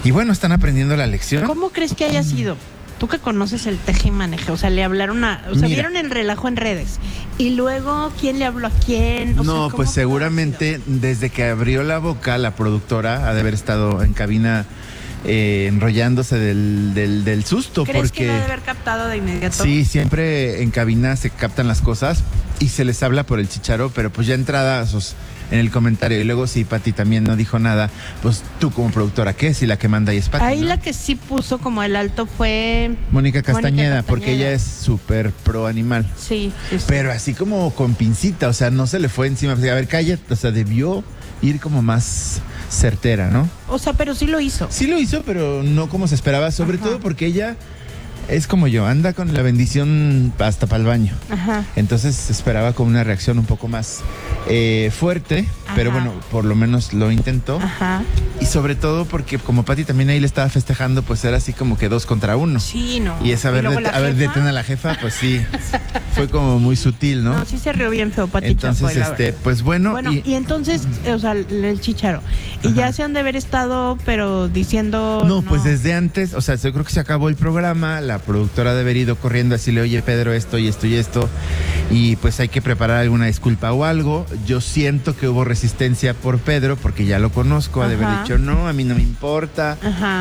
Y bueno, están aprendiendo la lección. ¿Cómo crees que haya sido? Tú que conoces el teje y maneje, o sea, le hablaron vieron el relajo en redes. Y luego, ¿quién le habló a quién? No, pues seguramente desde que abrió la boca la productora ha de haber estado en cabina enrollándose del susto. ¿Crees porque que no debe haber captado de inmediato? Sí, siempre en cabina se captan las cosas y se les habla por el chícharo, pero pues ya entradas en el comentario. Y luego si Pati también no dijo nada, pues tú como productora, ¿qué? Si la que manda ahí es Pati, Ahí ¿no? la que sí puso como el alto fue Mónica Castañeda, porque ella es súper pro animal. Sí. Pero así como con pincita, o sea, no se le fue encima. A ver, cállate, o sea, debió ir como más certera, ¿no? O sea, pero sí lo hizo. Sí lo hizo, pero no como se esperaba, sobre todo porque ella es como yo, anda con la bendición hasta para el baño. Ajá. Entonces se esperaba con una reacción un poco más fuerte, pero bueno, por lo menos lo intentó. Ajá. Y sobre todo porque como Pati también ahí le estaba festejando, pues era así como que 2 contra 1. Sí, no. Y esa vez detén a la jefa, pues sí, fue como muy sutil, ¿no? No, sí se rió bien feo, Pati Entonces, Chapoy, pues bueno. Bueno, y entonces, o sea, el chícharo. Y ya se han de haber estado, pero diciendo... No, pues desde antes, o sea, yo creo que se acabó el programa, la productora debe haber ido corriendo a decirle, oye, Pedro, esto y esto y esto, y pues hay que preparar alguna disculpa o algo. Yo siento que hubo resistencia por Pedro, porque ya lo conozco, ha de haber dicho, no, a mí no me importa,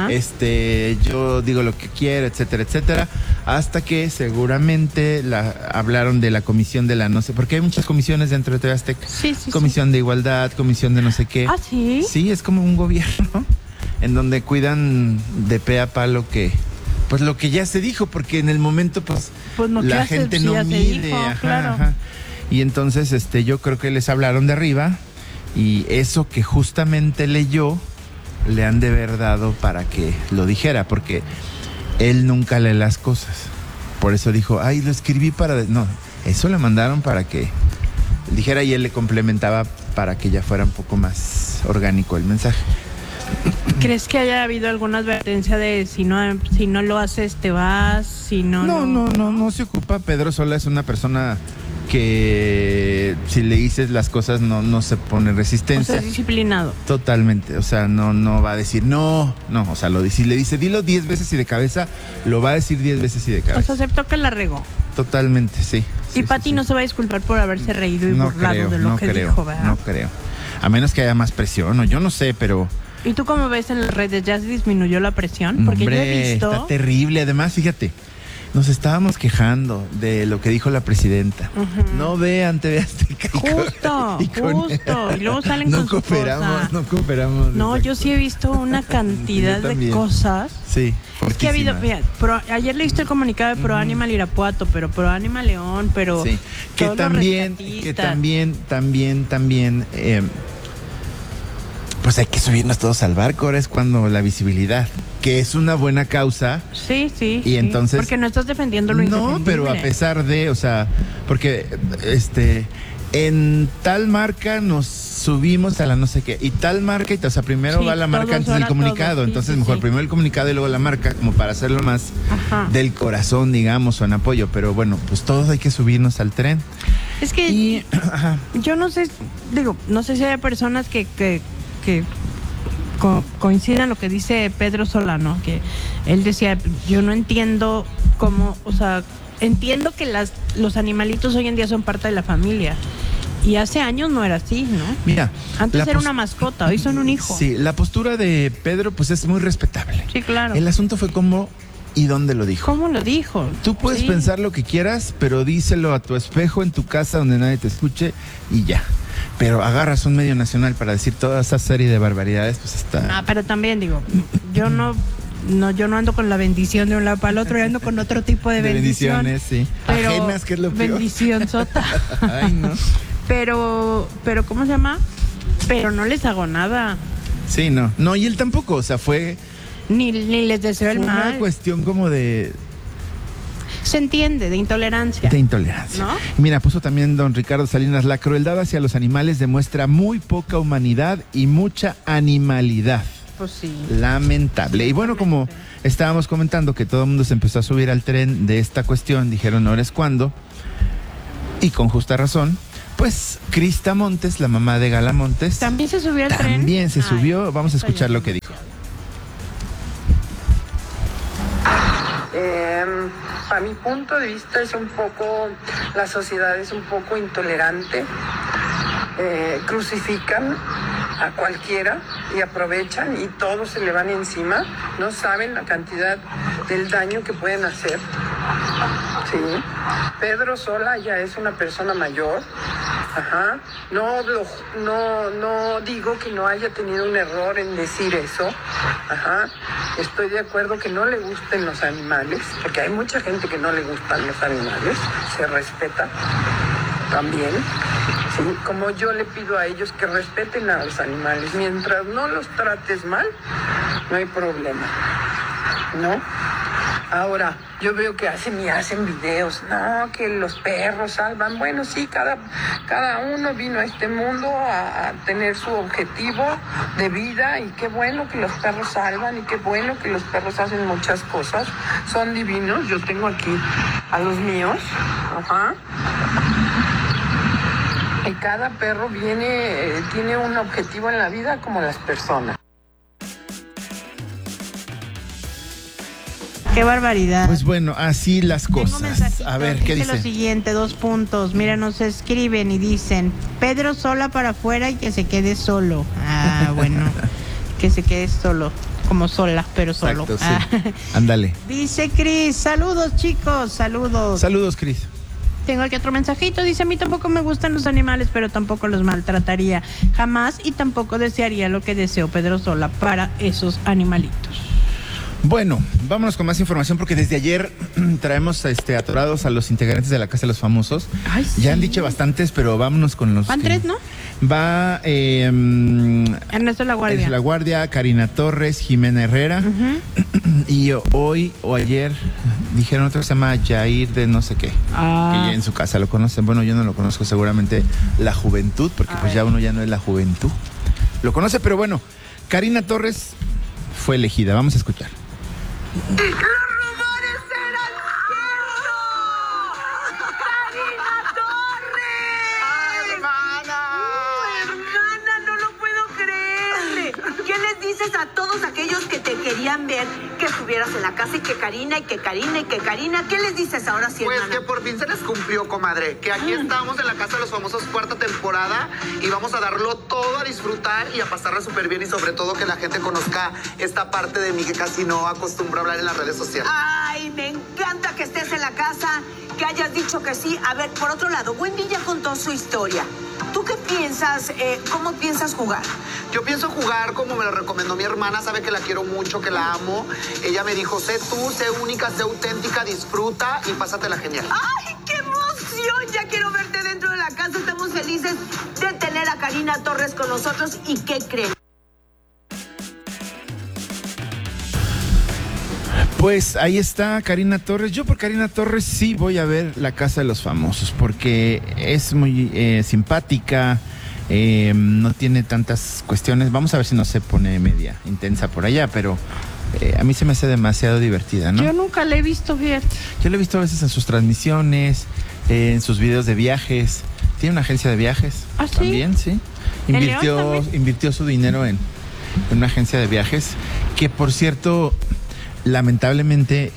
yo digo lo que quiero, etcétera, etcétera, hasta que seguramente hablaron de la comisión de la no sé, porque hay muchas comisiones dentro de TV Azteca. Sí, comisión de igualdad, comisión de no sé qué. ¿Ah, sí? Sí, es como un gobierno en donde cuidan de pe a pa lo que ya se dijo, porque en el momento pues no, la gente no mide, dijo, claro. Y entonces yo creo que les hablaron de arriba y eso que justamente leyó le han de haber dado para que lo dijera, porque él nunca lee las cosas. Por eso dijo, ay, lo escribí no, eso le mandaron para que dijera y él le complementaba para que ya fuera un poco más orgánico el mensaje. ¿Crees que haya habido alguna advertencia de si no lo haces te vas, si no? No se ocupa. Pedro Sola es una persona que si le dices las cosas no se pone resistencia. O sea, disciplinado. Totalmente, o sea, no va a decir no, o sea, si le dice dilo 10 veces y de cabeza, lo va a decir 10 veces y de cabeza. O sea, aceptó que la regó. Totalmente, sí. Y Pati no se va a disculpar por haberse reído y burlado de lo que dijo, ¿verdad? No creo. A menos que haya más presión, o yo no sé, pero... ¿Y tú cómo ves en las redes? ¿Ya se disminuyó la presión? Porque yo he visto... Está terrible. Además, fíjate, nos estábamos quejando de lo que dijo la presidenta. No vean TV Azteca. Justo. Y luego salen con su cosa. No cooperamos. No, yo sí he visto una cantidad de cosas. Sí. Es que ha habido, mira, ayer leíste el comunicado de Pro Animal Irapuato, pero Pro Animal León, pero... Sí, que también, pues hay que subirnos todos al barco, ahora es cuando la visibilidad, que es una buena causa. Sí. Y entonces... Porque no estás defendiendo lo indefendible. No, pero a pesar de, o sea, porque en tal marca nos subimos a la no sé qué, y tal marca, o sea, primero va la marca antes del comunicado, entonces mejor primero el comunicado y luego la marca, como para hacerlo más del corazón, digamos, o en apoyo, pero bueno, pues todos hay que subirnos al tren. Es que yo no sé, no sé si hay personas que coincidan lo que dice Pedro Solano, que él decía, yo no entiendo cómo, o sea, entiendo que los animalitos hoy en día son parte de la familia. Y hace años no era así, ¿no? Mira, antes era una mascota, hoy son un hijo. Sí, la postura de Pedro pues es muy respetable. Sí, claro. El asunto fue cómo y dónde lo dijo. ¿Cómo lo dijo? Tú puedes pensar lo que quieras, pero díselo a tu espejo en tu casa donde nadie te escuche y ya. Pero agarras un medio nacional para decir toda esa serie de barbaridades, pues está... No, pero también yo no ando con la bendición de un lado para el otro, yo ando con otro tipo de bendiciones, sí. Pero ajenas, que es lo peor. Bendición sota. Ay, no. Pero, ¿cómo se llama? Pero no les hago nada. Sí, no. No, y él tampoco, o sea, fue... Ni les deseo el mal. Una cuestión como de... Se entiende, de intolerancia. De intolerancia. ¿No? Mira, puso también don Ricardo Salinas, la crueldad hacia los animales demuestra muy poca humanidad y mucha animalidad. Pues sí. Lamentable. Y bueno, como estábamos comentando que todo el mundo se empezó a subir al tren de esta cuestión, dijeron, ahora es cuando, y con justa razón, pues Crista Montes, la mamá de Gala Montes, también se subió al tren. También se subió. Vamos a escuchar lo que dijo. A mi punto de vista la sociedad es un poco intolerante, crucifican a cualquiera y aprovechan y todos se le van encima, no saben la cantidad del daño que pueden hacer. Sí. Pedro Sola ya es una persona mayor. Ajá. No digo que no haya tenido un error en decir eso. Ajá. Estoy de acuerdo que no le gusten los animales, porque hay mucha gente que no le gustan los animales, se respeta también. Sí, como yo le pido a ellos que respeten a los animales, mientras no los trates mal, no hay problema, ¿no? Ahora, yo veo que hacen videos, no, que los perros salvan. Bueno, sí, cada uno vino a este mundo a tener su objetivo de vida y qué bueno que los perros salvan y qué bueno que los perros hacen muchas cosas. Son divinos, yo tengo aquí a los míos, ajá. Y cada perro tiene un objetivo en la vida como las personas. Qué barbaridad. Pues bueno, así las cosas. A ver, ¿qué dice? Lo siguiente, 2 puntos. Mira, nos escriben y dicen, Pedro Sola para afuera y que se quede solo. Ah, bueno, que se quede solo, como sola, pero solo. Exacto, sí. Ándale. Dice Cris, saludos chicos, saludos. Saludos, Cris. Tengo aquí otro mensajito, dice, a mí tampoco me gustan los animales, pero tampoco los maltrataría jamás y tampoco desearía lo que deseó Pedro Sola para esos animalitos. Bueno, vámonos con más información porque desde ayer traemos atorados a los integrantes de la Casa de los Famosos. Ay, sí. Ya han dicho bastantes, pero vámonos con los... Van 3, ¿no? Va Ernesto La Guardia. La Guardia, Karina Torres, Jimena Herrera. Y hoy o ayer dijeron otro que se llama Jair de no sé qué. Que ya en su casa lo conocen. Bueno, yo no lo conozco, seguramente la juventud, porque pues ya uno ya no es la juventud. Lo conoce, pero bueno, Karina Torres fue elegida. Vamos a escuchar. ¡Los rumores eran ciertos! ¡Karina Torres! ¡Ay, hermana! Hermana, no lo puedo creer. ¿Qué les dices a todos aquellos que te querían ver que estuvieras en la casa y que Karina, y que Karina, y que Karina? ¿Qué les dices ahora sí, hermana? Pues que por fin se les cumplió, comadre. Que aquí estamos en la Casa de los Famosos 4ª temporada y vamos a darlo todo a disfrutar y a pasarla súper bien y sobre todo que la gente conozca esta parte de mí que casi no acostumbro a hablar en las redes sociales. Ay, me encanta que estés en la casa, que hayas dicho que sí. A ver, por otro lado, Wendy ya contó su historia. ¿Tú qué piensas? ¿Cómo piensas jugar? Yo pienso jugar como me lo recomendó mi hermana, sabe que la quiero mucho, que la amo. Ella me dijo, sé tú, sé única, sé auténtica, disfruta y pásatela genial. ¡Ay, qué emoción! Ya quiero verte dentro de la casa. Estamos felices de tener a Karina Torres con nosotros. ¿Y qué creen? Pues ahí está Karina Torres. Yo por Karina Torres sí voy a ver la Casa de los Famosos porque es muy simpática, no tiene tantas cuestiones. Vamos a ver si no se pone media intensa por allá, pero a mí se me hace demasiado divertida, ¿no? Yo nunca la he visto, fíjate. Yo la he visto a veces en sus transmisiones, en sus videos de viajes. Tiene una agencia de viajes. ¿Ah, sí? También, sí. ¿En León también? Invirtió su dinero en una agencia de viajes que, por cierto, lamentablemente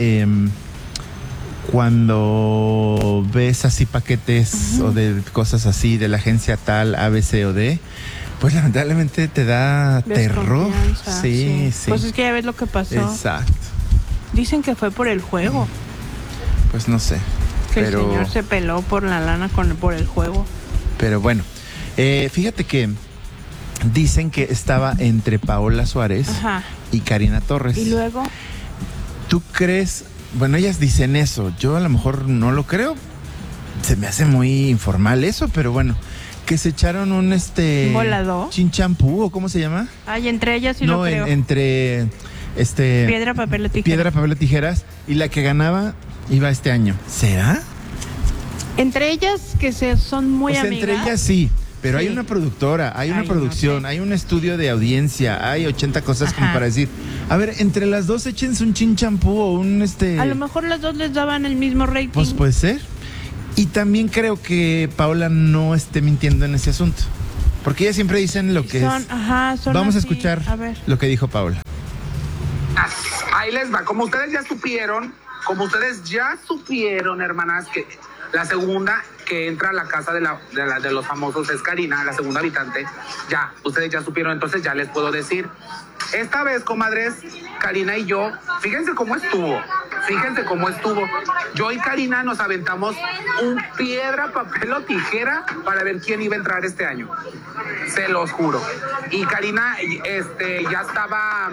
cuando ves así paquetes o de cosas así de la agencia tal, A, B, C o D, pues lamentablemente te da terror. Sí. Pues es que ya ves lo que pasó. Exacto. Dicen que fue por el juego. Pues no sé. Que el señor se peló por la lana por el juego. Pero bueno, fíjate que dicen que estaba entre Paola Suárez y Karina Torres. Y luego... ¿Tú crees? Bueno, ellas dicen eso. Yo a lo mejor no lo creo. Se me hace muy informal eso, pero bueno. Que se echaron un ¿volado? Chinchampú, ¿o cómo se llama? Ay, entre ellas sí lo creo. Entre piedra, papel o tijeras. Piedra, papel o tijeras. Y la que ganaba iba este año. ¿Será? Entre ellas que son muy amigas. Entre ellas sí. Pero sí. Hay una productora, hay una producción, no sé. Hay un estudio de audiencia, hay 80 cosas como para decir, a ver, entre las dos échense un chinchampú o un A lo mejor las dos les daban el mismo rating. Pues puede ser. Y también creo que Paola no esté mintiendo en ese asunto. Porque ellas siempre dicen lo que es. Vamos a escuchar lo que dijo Paola. Ahí les va. Como ustedes ya supieron, como ustedes ya supieron, hermanas, que la segunda que entra a la casa de los famosos es Karina, la segunda habitante. Ya, ustedes ya supieron, entonces ya les puedo decir. Esta vez, comadres, Karina y yo, fíjense cómo estuvo. Yo y Karina nos aventamos un piedra, papel o tijera para ver quién iba a entrar este año. Se los juro. Y Karina ya estaba,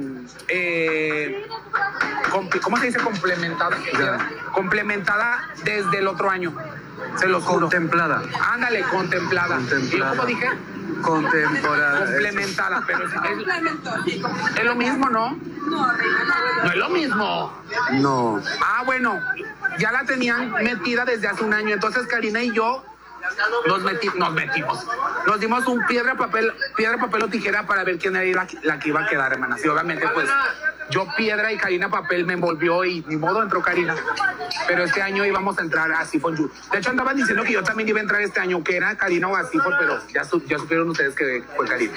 ¿cómo se dice? Complementada desde el otro año. Se los juro. Contemplada. Ándale, contemplada. ¿Y yo cómo dije? Contemporánea. Complementada, pero es lo mismo, ¿no? No es lo mismo. No. Ah, bueno, ya la tenían metida desde hace un año. Entonces Karina y yo nos metimos. Nos dimos un piedra, papel o tijera para ver quién era la que iba a quedar, hermanas. Y obviamente, pues, yo piedra y Karina papel me envolvió y ni modo entró Karina. Pero este año íbamos a entrar a Sifon Yu. De hecho, andaban diciendo que yo también iba a entrar este año, que era Karina o Sifon, pero ya supieron ustedes que fue Karina.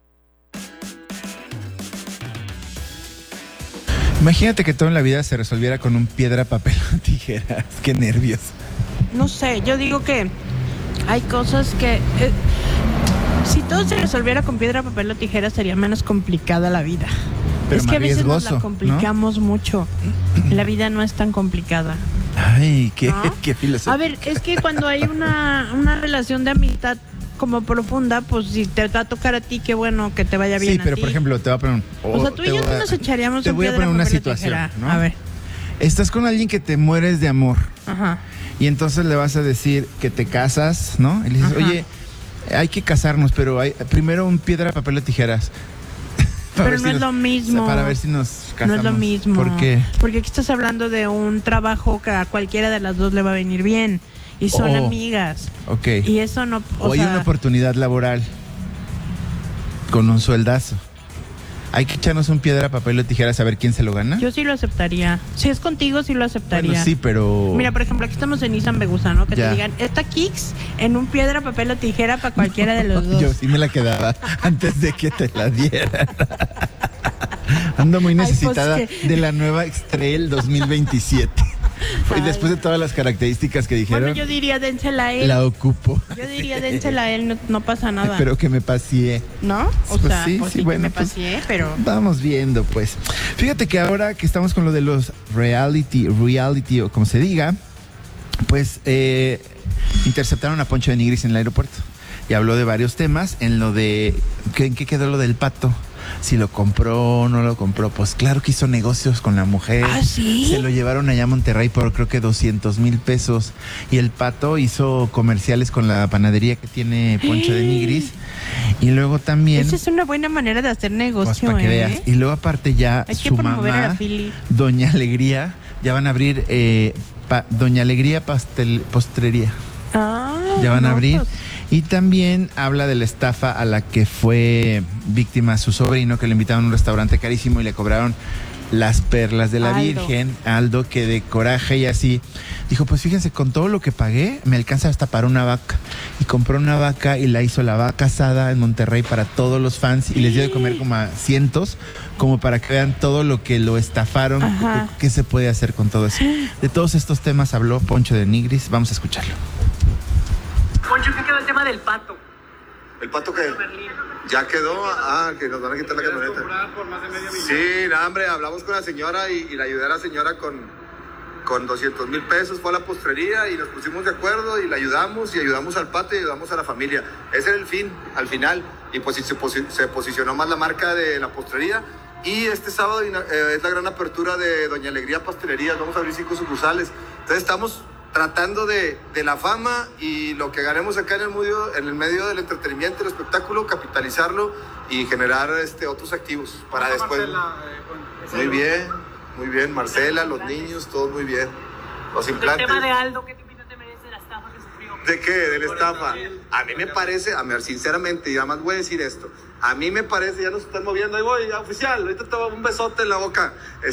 Imagínate que todo en la vida se resolviera con un piedra, papel o tijeras. Qué nervios. No sé, yo digo que hay cosas que... si todo se resolviera con piedra, papel o tijera sería menos complicada la vida. Pero es que a veces nos riesgoso, la complicamos mucho. La vida no es tan complicada. Ay, qué, ¿No? qué filosofía. A ver, es que cuando hay una relación de amistad como profunda, pues si te va a tocar a ti, qué bueno que te vaya bien. Sí, pero a ti. por ejemplo, te voy a poner O sea, tú y yo nos echaríamos te un voy a piedra, poner una papel o situación, tijera. ¿no? A ver. Estás con alguien que te mueres de amor. Ajá. Y entonces le vas a decir que te casas, ¿no? Y le dices, Ajá. oye, hay que casarnos, pero primero un piedra, papel o tijeras. Pero no es lo mismo. Para ver si nos casamos. No es lo mismo. ¿Por qué? Porque aquí estás hablando de un trabajo que a cualquiera de las dos le va a venir bien. Y son amigas. Ok. Y eso no... O hay una oportunidad laboral con un sueldazo. Hay que echarnos un piedra, papel o tijeras a ver quién se lo gana. Yo sí lo aceptaría. Si es contigo, sí lo aceptaría. Bueno, sí, pero... Mira, por ejemplo, aquí estamos en Nissan Begusa, ¿no? Que Ya. te digan, esta Kicks en un piedra, papel o tijera para cualquiera de los dos. Yo sí me la quedaba antes de que te la dieran. Ando muy necesitada Ay, pues, de la nueva X-Trail 2027. Y después de todas las características que dijeron, Bueno, yo diría, dénsela a él. la ocupo. Yo diría, dénsela a él, no pasa nada. Pero que me paseé. ¿No? O Pues sea, sí, pues sí, sí, bueno, que me pues, paseé, pero... Vamos viendo, pues. Fíjate que ahora que estamos con lo de los reality o como se diga, pues interceptaron a Poncho de Nigris en el aeropuerto. Y habló de varios temas. ¿En qué quedó lo del pato? Si lo compró o no lo compró. Pues claro que hizo negocios con la mujer. ¿Ah, sí? Se lo llevaron allá a Monterrey por creo que 200,000 pesos. Y el pato hizo comerciales con la panadería que tiene Poncho de Nigris. Y luego también... Esa es una buena manera de hacer negocio, Pues para que veas. Y luego aparte ya Hay que su promover a la mamá, Philly. Doña Alegría, ya van a abrir Doña Alegría Postrería. Ya van a abrir. Pues, Y también habla de la estafa a la que fue víctima su sobrino, que le invitaron a un restaurante carísimo y le cobraron las perlas de la Aldo. Virgen. Aldo, que de coraje y así, dijo, pues fíjense, con todo lo que pagué, me alcanza hasta para una vaca. Y compró una vaca y la hizo la vaca asada en Monterrey para todos los fans y les dio de comer como a cientos, como para que vean todo lo que lo estafaron, Ajá. qué se puede hacer con todo eso. De todos estos temas habló Poncho de Nigris, vamos a escucharlo. Poncho, ¿qué quedó el tema del pato? ¿El pato qué? Ya quedó, que nos van a quitar la camioneta. Sí, no, hombre, hablamos con la señora y la ayudé a la señora con 200,000 pesos, fue a la postrería y nos pusimos de acuerdo y la ayudamos al pato y ayudamos a la familia. Ese era el fin, al final, y pues se posicionó más la marca de la postrería. Y este sábado es la gran apertura de Doña Alegría Pastelerías, vamos a abrir 5 sucursales. Entonces estamos tratando de la fama y lo que ganemos acá en el medio del entretenimiento, el espectáculo, capitalizarlo y generar otros activos para después. Marcela, Muy bien, Marcela, los niños, todos muy bien. Los implantes. El tema de Aldo, ¿qué opinión te merece la estafa que sufrió? ¿De qué? ¿De la estafa? A mí me parece, sinceramente, y además voy a decir esto, a mí me parece, ya nos están moviendo, ahí voy, ya, oficial, ahorita te va un besote en la boca.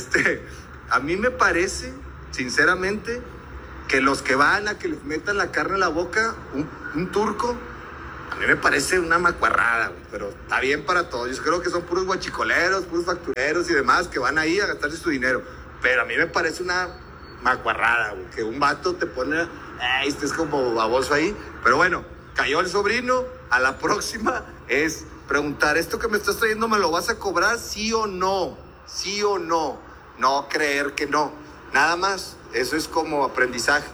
A mí me parece, sinceramente, que los que van a que les metan la carne en la boca, un turco, a mí me parece una macuarrada, pero está bien para todos. Yo creo que son puros guachicoleros, puros factureros y demás que van ahí a gastarse su dinero. Pero a mí me parece una macuarrada, güey, que un vato te pone, este es como baboso ahí, pero bueno, cayó el sobrino, a la próxima es preguntar, ¿esto que me estás trayendo me lo vas a cobrar, sí o no? ¿Sí o no? No creer que no, nada más, eso es como aprendizaje.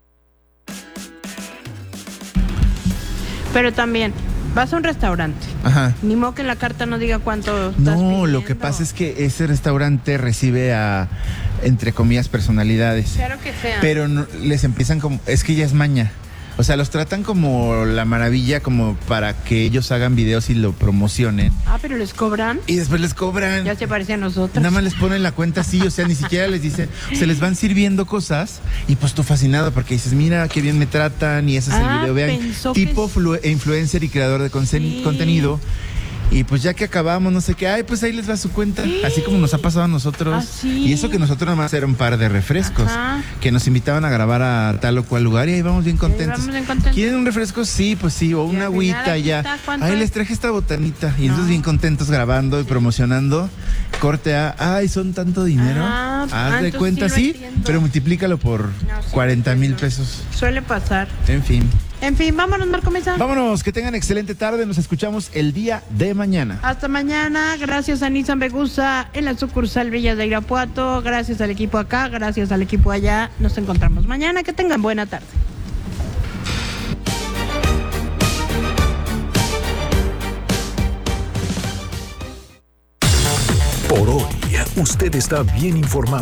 Pero también, vas a un restaurante. Ajá. Ni modo que en la carta no diga cuánto estás No, pidiendo. lo que pasa es que ese restaurante recibe a, entre comillas, personalidades. Claro que sea. Pero no, les empiezan como, es que ya es maña. O sea, los tratan como la maravilla, como para que ellos hagan videos y lo promocionen. Pero les cobran. Y después les cobran. Ya se parece a nosotros. Nada más les ponen la cuenta así, o sea, ni siquiera les dicen, se les van sirviendo cosas y pues tú fascinado porque dices, mira qué bien me tratan y ese es el video, vean, tipo influencer y creador de contenido. Y pues ya que acabamos, no sé qué, pues ahí les va su cuenta, así como nos ha pasado a nosotros. Y eso que nosotros nada más era un par de refrescos, que nos invitaban a grabar a tal o cual lugar y ahí vamos bien contentos. ¿Quieren un refresco? Sí, pues sí, o una agüita ya. Ahí les traje esta botanita. Y entonces bien contentos grabando y promocionando. Corte a, son tanto dinero. Haz de cuenta, sí, pero multiplícalo por 40,000 pesos. Suele pasar. En fin, vámonos, Marco Mesa. Vámonos, que tengan excelente tarde. Nos escuchamos el día de mañana. Hasta mañana. Gracias a Nissan Vegusa en la sucursal Villas de Irapuato. Gracias al equipo acá, gracias al equipo allá. Nos encontramos mañana. Que tengan buena tarde. Por hoy, usted está bien informado.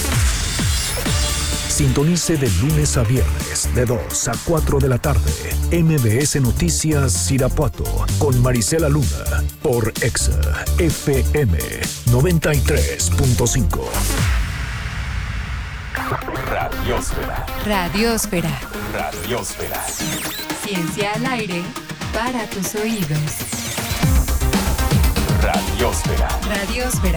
Sintonice de lunes a viernes, de 2 a 4 de la tarde, MBS Noticias Irapuato, con Marisela Luna, por Exa FM 93.5. Radiosfera. Radiosfera. Radiosfera. Ciencia al aire para tus oídos. Radiosfera. Radiosfera.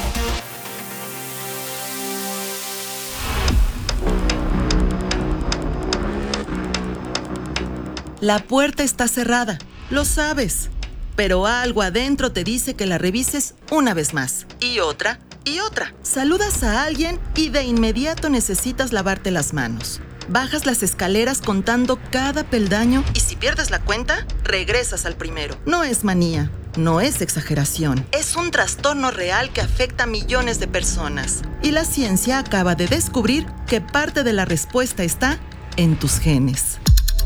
La puerta está cerrada, lo sabes, pero algo adentro te dice que la revises una vez más, y otra, y otra. Saludas a alguien y de inmediato necesitas lavarte las manos. Bajas las escaleras contando cada peldaño y si pierdes la cuenta, regresas al primero. No es manía, no es exageración, es un trastorno real que afecta a millones de personas. Y la ciencia acaba de descubrir que parte de la respuesta está en tus genes.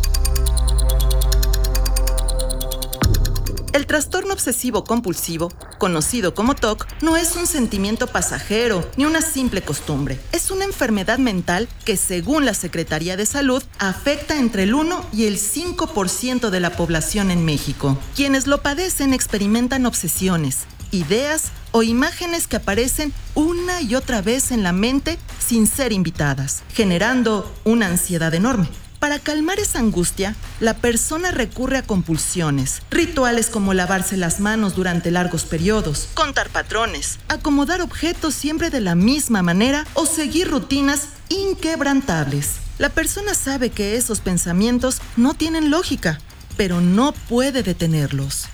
El trastorno obsesivo-compulsivo, conocido como TOC, no es un sentimiento pasajero ni una simple costumbre. Es una enfermedad mental que, según la Secretaría de Salud, afecta entre el 1 y el 5% de la población en México. Quienes lo padecen experimentan obsesiones, ideas o imágenes que aparecen una y otra vez en la mente sin ser invitadas, generando una ansiedad enorme. Para calmar esa angustia, la persona recurre a compulsiones, rituales como lavarse las manos durante largos periodos, contar patrones, acomodar objetos siempre de la misma manera o seguir rutinas inquebrantables. La persona sabe que esos pensamientos no tienen lógica, pero no puede detenerlos.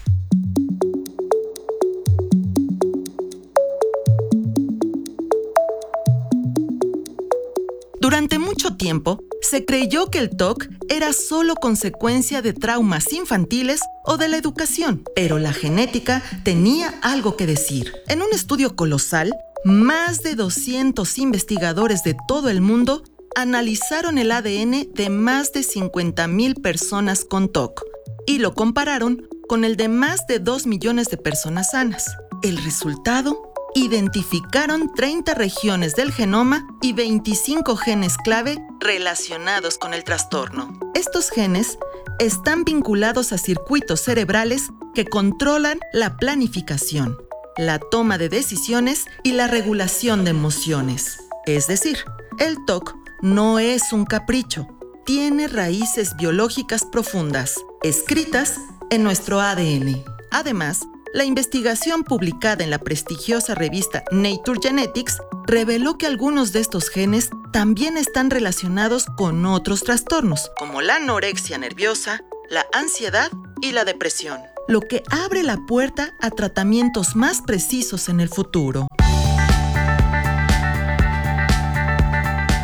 Durante mucho tiempo, se creyó que el TOC era solo consecuencia de traumas infantiles o de la educación, pero la genética tenía algo que decir. En un estudio colosal, más de 200 investigadores de todo el mundo analizaron el ADN de más de 50,000 personas con TOC y lo compararon con el de más de 2 millones de personas sanas. El resultado: identificaron 30 regiones del genoma y 25 genes clave relacionados con el trastorno. Estos genes están vinculados a circuitos cerebrales que controlan la planificación, la toma de decisiones y la regulación de emociones. Es decir, el TOC no es un capricho, tiene raíces biológicas profundas, escritas en nuestro ADN. Además, la investigación publicada en la prestigiosa revista Nature Genetics reveló que algunos de estos genes también están relacionados con otros trastornos, como la anorexia nerviosa, la ansiedad y la depresión, lo que abre la puerta a tratamientos más precisos en el futuro.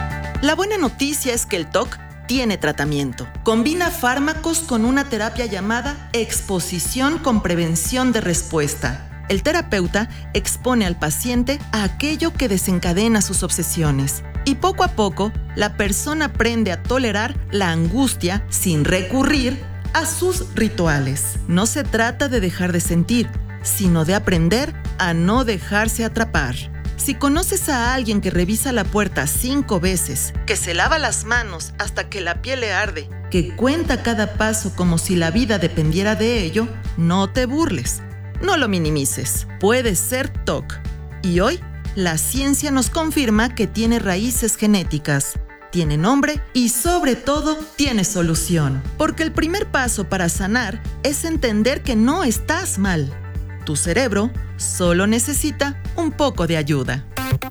La buena noticia es que el TOC tiene tratamiento. Combina fármacos con una terapia llamada exposición con prevención de respuesta. El terapeuta expone al paciente a aquello que desencadena sus obsesiones. Y poco a poco, la persona aprende a tolerar la angustia sin recurrir a sus rituales. No se trata de dejar de sentir, sino de aprender a no dejarse atrapar. Si conoces a alguien que revisa la puerta 5 veces, que se lava las manos hasta que la piel le arde, que cuenta cada paso como si la vida dependiera de ello, no te burles. No lo minimices. Puede ser TOC. Y hoy, la ciencia nos confirma que tiene raíces genéticas, tiene nombre y sobre todo tiene solución. Porque el primer paso para sanar es entender que no estás mal. Tu cerebro solo necesita un poco de ayuda.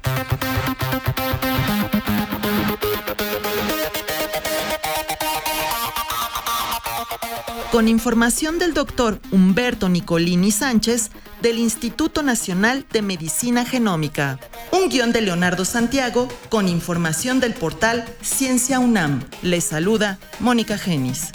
Con información del doctor Humberto Nicolini Sánchez del Instituto Nacional de Medicina Genómica. Un guión de Leonardo Santiago con información del portal Ciencia UNAM. Les saluda Mónica Genis.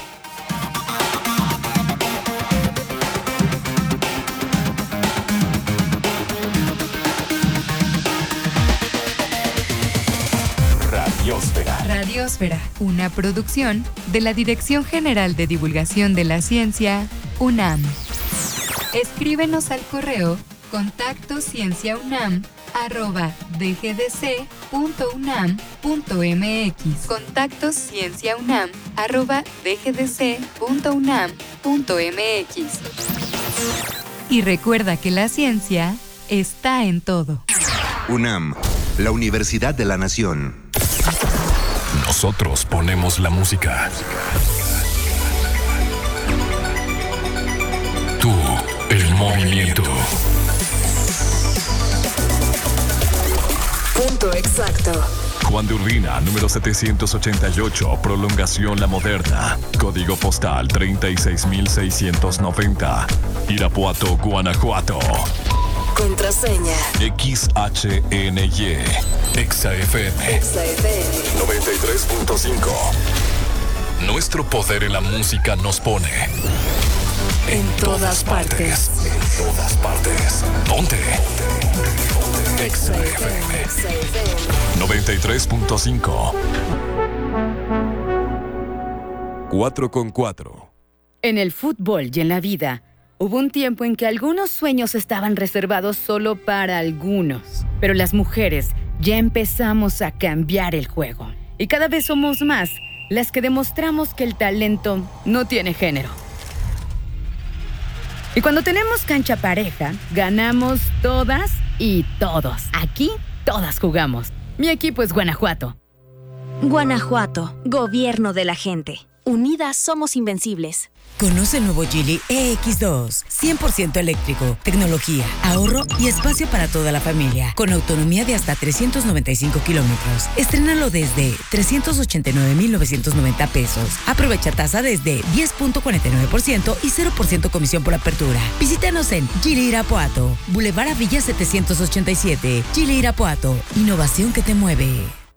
Radiosfera, una producción de la Dirección General de Divulgación de la Ciencia, UNAM. Escríbenos al correo contactoscienciaunam@dgdc.unam.mx. contactoscienciaunam@dgdc.unam.mx. Y recuerda que la ciencia está en todo. UNAM, la Universidad de la Nación. Nosotros ponemos la música. Tú, el movimiento. Punto exacto. Juan de Urbina, número 788, Prolongación La Moderna. Código postal 36690. Irapuato, Guanajuato. Contraseña. XHNY. EXA-FM. 93.5. Nuestro poder en la música nos pone en todas partes. En todas partes. ¿Dónde? EXA-FM 93.5. 4x4. En el fútbol y en la vida, hubo un tiempo en que algunos sueños estaban reservados solo para algunos. Pero las mujeres ya empezamos a cambiar el juego. Y cada vez somos más las que demostramos que el talento no tiene género. Y cuando tenemos cancha pareja, ganamos todas y todos. Aquí, todas jugamos. Mi equipo es Guanajuato. Guanajuato, gobierno de la gente. Unidas somos invencibles. Conoce el nuevo Geely EX2, 100% eléctrico, tecnología, ahorro y espacio para toda la familia, con autonomía de hasta 395 kilómetros. Estrénalo desde 389,990 pesos. Aprovecha tasa desde 10.49% y 0% comisión por apertura. Visítanos en Geely Irapuato, Boulevard Villa 787. Geely Irapuato, innovación que te mueve.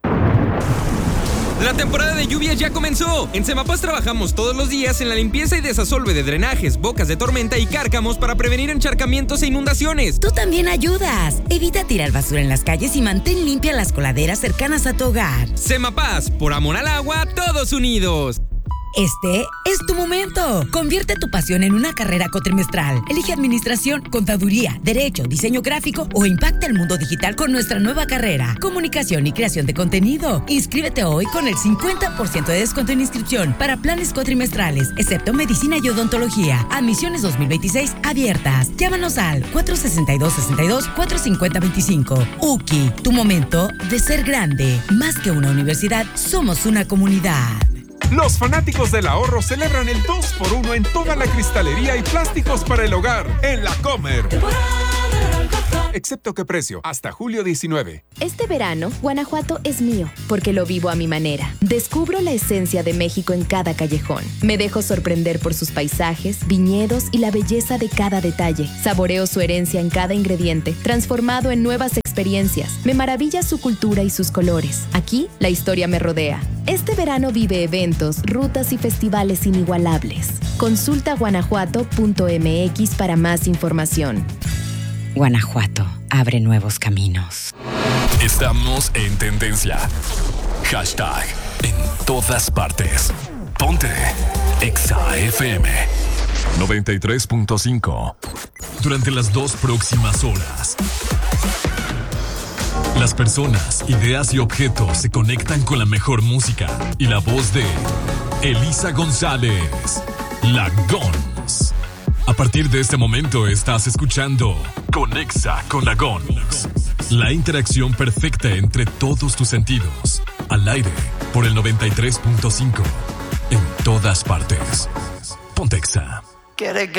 La temporada de lluvias ya comenzó. En Semapas trabajamos todos los días en la limpieza y desasolve de drenajes, bocas de tormenta y cárcamos para prevenir encharcamientos e inundaciones. Tú también ayudas. Evita tirar basura en las calles y mantén limpias las coladeras cercanas a tu hogar. Semapas, por amor al agua, todos unidos. Este es tu momento. Convierte tu pasión en una carrera cuatrimestral. Elige administración, contaduría, derecho, diseño gráfico o impacta el mundo digital con nuestra nueva carrera, comunicación y creación de contenido. Inscríbete hoy con el 50% de descuento en inscripción para planes cuatrimestrales, excepto medicina y odontología. Admisiones 2026 abiertas. Llámanos al 462-62-450-25. UKI, tu momento de ser grande. Más que una universidad, somos una comunidad. Los fanáticos del ahorro celebran el 2x1 en toda la cristalería y plásticos para el hogar en La Comer. excepto qué precio, hasta julio 19. Este verano, Guanajuato es mío, porque lo vivo a mi manera. Descubro la esencia de México en cada callejón. Me dejo sorprender por sus paisajes, viñedos y la belleza de cada detalle. Saboreo su herencia en cada ingrediente, transformado en nuevas experiencias. Me maravilla su cultura y sus colores. Aquí, la historia me rodea. Este verano vive eventos, rutas y festivales inigualables. Consulta guanajuato.mx para más información. Guanajuato abre nuevos caminos. Estamos en tendencia. Hashtag en todas partes. Ponte Exa FM 93.5. Durante las 2 próximas horas, las personas, ideas y objetos se conectan con la mejor música y la voz de Elisa González, la Gons. A partir de este momento estás escuchando Conexa con la Gons. La interacción perfecta entre todos tus sentidos. Al aire por el 93.5. En todas partes. Ponte Exa. Quiere que